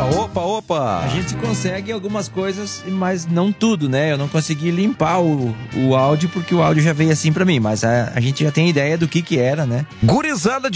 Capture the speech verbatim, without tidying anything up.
Opa, opa, opa! A gente consegue algumas coisas, mas não tudo, né? Eu não consegui limpar o, o áudio, porque o áudio já veio assim pra mim, mas a, a gente já tem ideia do que que era, né? Gurizada de